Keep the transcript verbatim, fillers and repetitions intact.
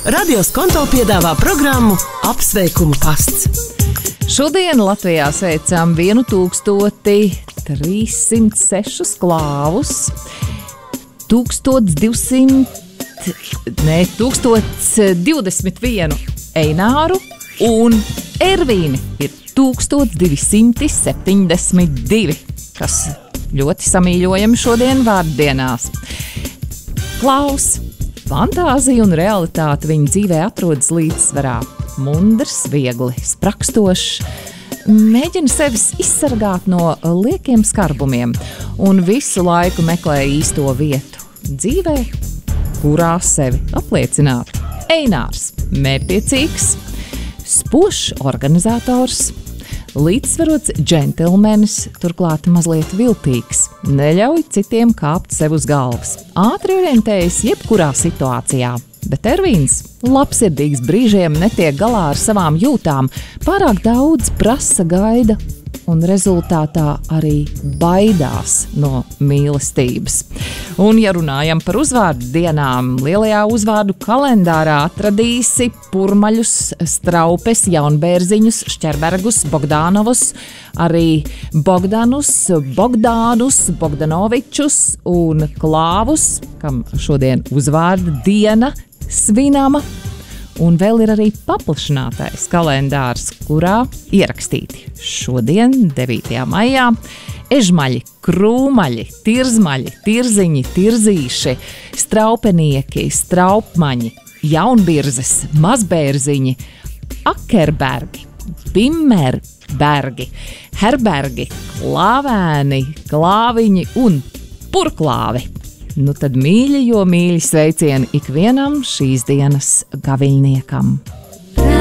Radio Skonto piedāvā programmu Apsveikumu pasts. Šodien Latvijā sveicam vienu tūkstoti trīssimt sešus klāvus, tūkstoš divsimt, ne, tūkstoš divdesmit vienu eināru un Ervīni ir tūkstoš divsimt septiņdesmit divi, kas ļoti samīļojami šodien vārdienās. Klaus, fantāzija un realitāte viņa dzīvē atrodas līdzsvarā. Mundrs, viegli sprakstošs, mēģina sevis izsargāt no liekiem skarbumiem un visu laiku meklē īsto vietu dzīvē, kurā sevi apliecināt. Einārs, mērķtiecīgs, spožs organizators, līdzsvarots džentelmenis, turklāt mazliet viltīgs, neļauj citiem kāpt sev uz galvas, ātri orientējas jebkurā situācijā. Bet Ervīns labsirdīgs brīžiem netiek galā ar savām jūtām, pārāk daudz prasa, gaida un rezultātā arī baidās no mīlestības. Un, ja runājam par uzvārdu dienām, lielajā uzvārdu kalendārā atradīsi Purmaļus, Straupes, Jaunbērziņus, Šķerbergus, Bogdanovus, arī Bogdanus, Bogdānus, Bogdanovičus un Klāvus, kam šodien uzvārda diena svinama. Un vēl ir arī paplašinātais kalendārs, kurā ierakstīti šodien, devītajā maijā, ežmaļi, krūmaļi, tirzmaļi, tirziņi, tirzīši, straupenieki, straupmaņi, jaunbirzes, mazbērziņi, akerbergi, bimmerbergi, herbergi, klāvēni, klāviņi un purklāvi. Nu tad mīļi, jo mīļi sveicieni ikvienam šīs dienas gaviļniekam.